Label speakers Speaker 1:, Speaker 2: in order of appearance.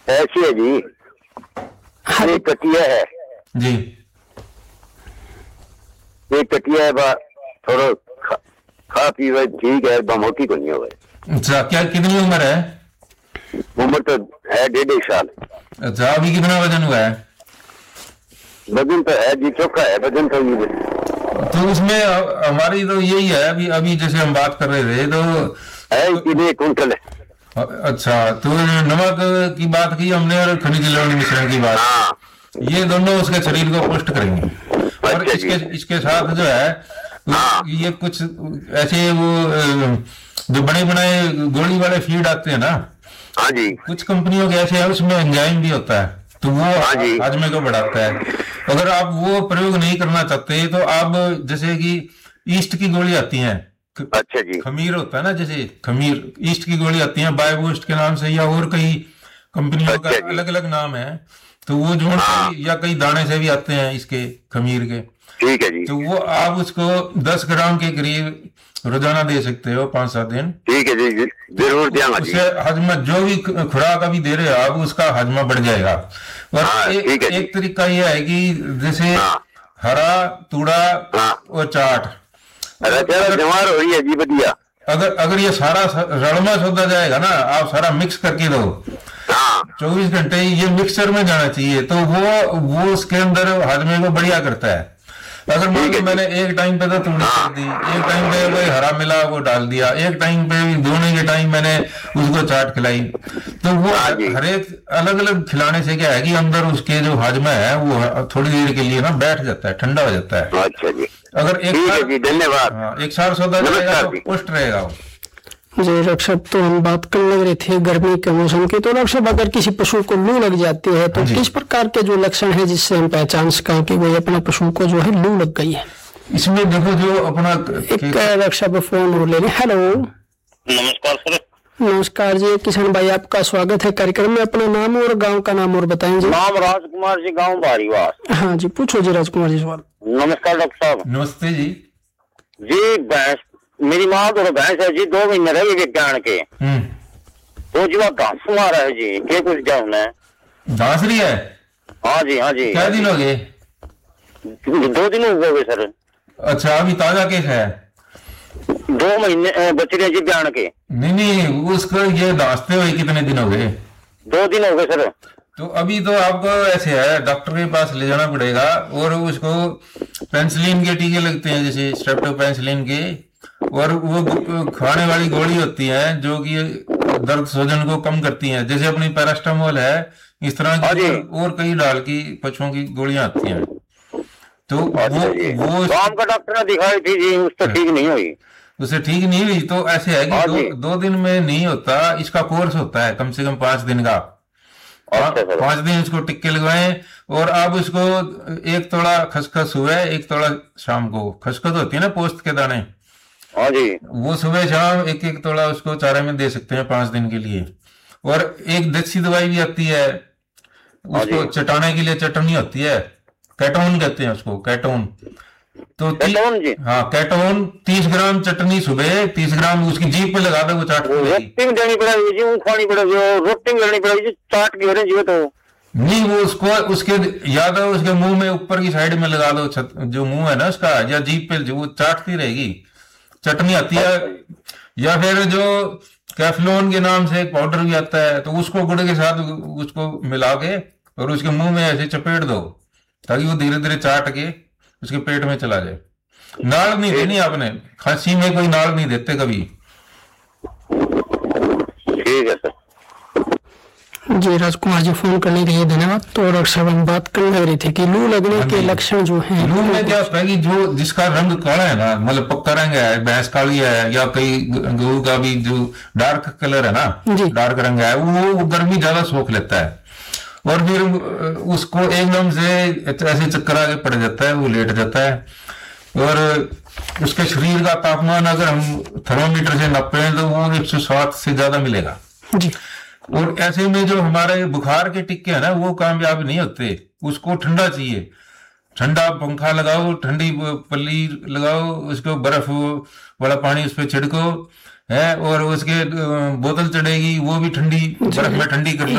Speaker 1: ऐसी है जी, ये कटिया है
Speaker 2: जी।
Speaker 1: ये कटिया है बा थोड़ा खा पी हुआ ठीक है, मोटी को नहीं हुआ।
Speaker 2: अच्छा, क्या कितनी उम्र है?
Speaker 1: उम्र तो है 1.5 साल।
Speaker 2: अच्छा, अभी कितना वजन हुआ है?
Speaker 1: वजन तो है जी, चोखा है, वजन तो नहीं है।
Speaker 2: तो उसमें हमारी तो यही है, अभी अभी जैसे हम बात कर रहे थे तो
Speaker 1: है कि कुंटल है।
Speaker 2: अच्छा, तो नमक की बात की हमने और खनिज लवण मिश्रण की बात,
Speaker 1: हाँ।
Speaker 2: ये दोनों उसके शरीर को पुष्ट करेंगे। और
Speaker 1: अच्छा
Speaker 2: इसके
Speaker 1: जी।
Speaker 2: इसके साथ जो है
Speaker 1: हाँ।
Speaker 2: ये कुछ ऐसे वो जो बड़े बड़े गोली वाले फीड आते हैं ना,
Speaker 1: हाँ जी।
Speaker 2: कुछ कंपनियों के ऐसे है उसमें एंजाइम भी होता है, तो वो
Speaker 1: हाँ जी।
Speaker 2: हाजमे को बढ़ाता है। अगर आप वो प्रयोग नहीं करना चाहते तो आप जैसे कि ईस्ट की गोली आती हैं,
Speaker 1: अच्छा जी।
Speaker 2: खमीर होता है ना, जैसे खमीर ईस्ट की गोली आती है बायोबूस्ट के नाम से, या और कई कंपनियों का
Speaker 1: अच्छा जी।
Speaker 2: अलग अलग नाम है। तो वो जोड़ से भी या कई दाने से भी आते हैं इसके खमीर के।
Speaker 1: ठीक है जी।
Speaker 2: तो वो आप उसको 10 ग्राम के करीब रोजाना दे सकते हो 5-7 दिन।
Speaker 1: ठीक है जी, जरूर देंगे जी।
Speaker 2: उससे हजमा जो भी खुराक अभी दे रहे हो आप, उसका हजमा बढ़ जाएगा। और
Speaker 1: हाँ, ठीक है जी।
Speaker 2: एक तरीका यह है कि जैसे
Speaker 1: हाँ।
Speaker 2: हरा तूड़ा
Speaker 1: हाँ।
Speaker 2: और चाट,
Speaker 1: बीमार हो रही है जी, बढ़िया।
Speaker 2: अगर अगर ये सारा रड़मा सौदा जाएगा ना, आप सारा मिक्स करके दो,
Speaker 1: हाँ।
Speaker 2: 24 घंटे ये मिक्सचर में जाना चाहिए, तो वो उसके अंदर हाजमे को बढ़िया करता है। अगर मान लो मैंने एक टाइम पे तो तूड़ी कर दी, एक टाइम पे कोई हरा मिला वो डाल दिया, एक टाइम पे दोनों के टाइम मैंने उसको चाट खिलाई, तो वो हर एक अलग अलग खिलाने से क्या है कि अंदर उसके जो हाजमा है वो थोड़ी देर के लिए ना बैठ जाता है, ठंडा हो जाता है।
Speaker 1: अच्छा जी।
Speaker 2: अगर एक साल,
Speaker 1: धन्यवाद।
Speaker 2: एक साल सौदा जाएगा तो पुष्ट रहेगा वो।
Speaker 3: जी डॉक्टर साहब, तो हम बात करने लग रहे थे गर्मी के मौसम की। तो डॉक्टर साहब, अगर किसी पशु को लू लग जाती है तो किस प्रकार के जो लक्षण है जिससे हम पहचान सकें कि वही अपने पशु को जो है लू लग गई है?
Speaker 2: इसमें देखो जो अपना
Speaker 3: एक डॉक्टर साहब फोन और ले रहे। हेलो,
Speaker 1: नमस्कार सर।
Speaker 3: नमस्कार जी, किशन भाई आपका स्वागत है कार्यक्रम में। अपना नाम और गांव का नाम और बताएं जी।
Speaker 1: नाम राजकुमार जी, गांव बारीवास।
Speaker 3: हाँ जी, पूछो जी राजकुमार जी सवाल।
Speaker 1: नमस्कार डॉक्टर साहब।
Speaker 2: नमस्ते जी।
Speaker 1: जी भैंस, मेरी माँ तो भैंस है जी, 2 महीने रहे विज्ञान के। तो जी वह घास मारा है जी, क्या कुछ जाऊन है?
Speaker 2: घास रही है?
Speaker 1: हाँ जी, हाँ जी।
Speaker 2: क्या दिन हो गए?
Speaker 1: 2 दिन हो गए सर।
Speaker 2: अच्छा, अभी ताजा केस है?
Speaker 1: 2 महीने बच रहे जी ब्यान के।
Speaker 2: नहीं, उसको ये दास्ते हुए कितने दिन हो गए?
Speaker 1: 2 दिन हो गए सर।
Speaker 2: तो अभी तो आपको ऐसे है, डॉक्टर के पास ले जाना पड़ेगा, और उसको पेंसिलिन के टीके लगते हैं, जैसे स्ट्रेप्टोपेंसिलिन के, और वो खाने वाली गोली होती है जो कि दर्द सूजन को कम करती हैं, जैसे अपनी पैरास्टामोल है, इस तरह की और कई डाल की पशुओं की गोलियां आती हैं। तो वो
Speaker 1: गांव का डॉक्टर ने दिखाई थी जी, उससे ठीक नहीं हुई।
Speaker 2: उसे ठीक नहीं हुई? तो ऐसे है कि दो दिन में नहीं होता, इसका कोर्स होता है कम से कम 5 दिन का। 5 दिन इसको टिक्के लगवाएं, और आप उसको 1 तोड़ा खसखस सुबह, 1 तोड़ा शाम को। खसखस होती है ना पोस्त के दाने,
Speaker 1: हाँ जी,
Speaker 2: वो सुबह शाम 1-1 तोड़ा उसको चारे में दे सकते हैं 5 दिन के लिए। और एक देसी दवाई भी आती है उसको चटाने के लिए, चटनी होती है, कैटोन कहते हैं उसको, कैटोन। तो हाँ, कैटोन 30 ग्राम चटनी सुबह, 30 ग्राम उसकी जीभ पे लगा दो, वो चाट
Speaker 1: रोटी देनी पड़ेगी जी, खानी पड़ेगी, रोटी देनी पड़ेगी, चाट के हो जी। तो
Speaker 2: नहीं, वो उसको उसके याद है उसके मुंह में ऊपर की साइड में लगा दो, जो मुंह है ना उसका, या जीभ पे, वो चाटती रहेगी। चटनी आती है, या फिर जो कैफ्लोन के नाम से एक पाउडर भी आता है, तो उसको गुड़ के साथ उसको मिला के और उसके मुंह में ऐसे चपेट दो, ताकि वो धीरे धीरे चाट के उसके पेट में चला जाए। नाड़ नहीं देनी आपने, खांसी में कोई नाड़ नहीं देते कभी।
Speaker 1: ठीक है सर।
Speaker 3: जी राजकुमार जी, फोन करने के लिए धन्यवाद। तो डॉक्टर साहब, हम बात करने लग रहे थे कि लू लगने के लक्षण जो हैं।
Speaker 2: लू में क्या होता है कि जो जिसका रंग काला है ना, मतलब पक्का रंग है, भैंस काली है, या कई गऊ का भी जो डार्क कलर है ना, डार्क रंग है, वो गर्मी ज्यादा सोख लेता है, और फिर उसको एकदम से ऐसे चक्कर आगे पड़ जाता है, वो लेट जाता है, और उसके शरीर का तापमान अगर हम थर्मोमीटर से नापें तो वो 107 से ज्यादा मिलेगा
Speaker 3: जी।
Speaker 2: और ऐसे में जो हमारे बुखार के टिक्के हैं ना, वो कामयाब नहीं होते, उसको ठंडा चाहिए। ठंडा पंखा लगाओ, ठंडी पल्ली लगाओ, उसको बर्फ वाला पानी उस पर छिड़को है, और उसके बोतल चढ़ेगी, वो भी ठंडी बर्फ में ठंडी कर लो।